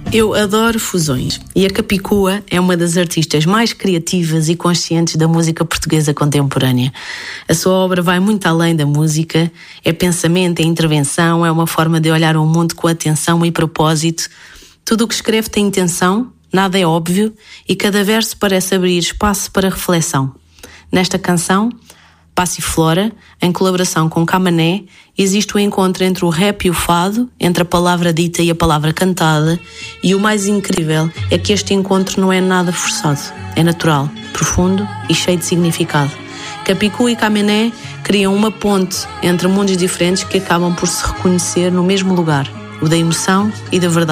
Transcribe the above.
Eu adoro fusões e a Capicua é uma das artistas mais criativas e conscientes da música portuguesa contemporânea. A sua obra vai muito além da música, é pensamento, é intervenção, é uma forma de olhar o mundo com atenção e propósito. Tudo o que escreve tem intenção, nada é óbvio e cada verso parece abrir espaço para reflexão. Nesta canção, Passiflora, em colaboração com Camané, existe o encontro entre o rap e o fado, entre a palavra dita e a palavra cantada, e o mais incrível é que este encontro não é nada forçado, é natural, profundo e cheio de significado. Capicua e Camané criam uma ponte entre mundos diferentes que acabam por se reconhecer no mesmo lugar, o da emoção e da verdade.